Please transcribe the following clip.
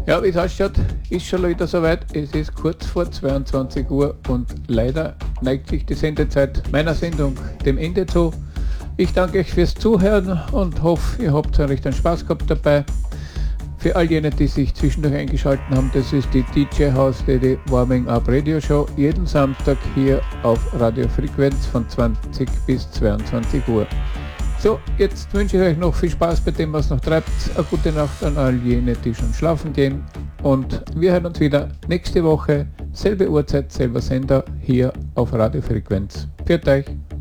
Ja, wie es ausschaut, ist schon wieder soweit. Es ist kurz vor 22 Uhr und leider neigt sich die Sendezeit meiner Sendung dem Ende zu. Ich danke euch fürs Zuhören und hoffe, ihr habt einen richtigen Spaß gehabt dabei. Für all jene, die sich zwischendurch eingeschaltet haben, das ist die DJ House Lady Warming Up Radio Show, jeden Samstag hier auf Radio Frequenz von 20 bis 22 Uhr. So, jetzt wünsche ich euch noch viel Spaß bei dem, was noch treibt. Eine gute Nacht an all jene, die schon schlafen gehen. Und wir hören uns wieder nächste Woche, selbe Uhrzeit, selber Sender, hier auf Radio Frequenz. Pfiat euch!